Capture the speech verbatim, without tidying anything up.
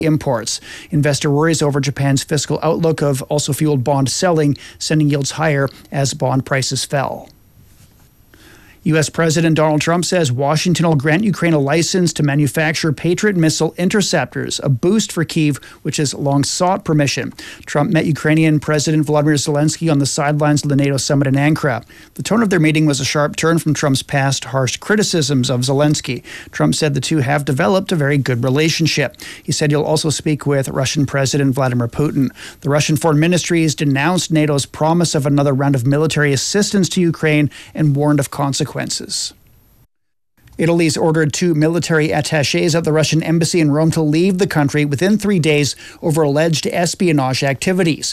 imports. Investor worries over Japan's fiscal outlook have also fueled bond selling, sending yields higher as bond prices fell. U S. President Donald Trump says Washington will grant Ukraine a license to manufacture Patriot missile interceptors, a boost for Kyiv, which has long sought permission. Trump met Ukrainian President Volodymyr Zelensky on the sidelines of the NATO summit in Ankara. The tone of their meeting was a sharp turn from Trump's past harsh criticisms of Zelensky. Trump said the two have developed a very good relationship. He said he'll also speak with Russian President Vladimir Putin. The Russian Foreign Ministry has denounced NATO's promise of another round of military assistance to Ukraine and warned of consequences. Italy's ordered two military attachés at the Russian embassy in Rome to leave the country within three days over alleged espionage activities.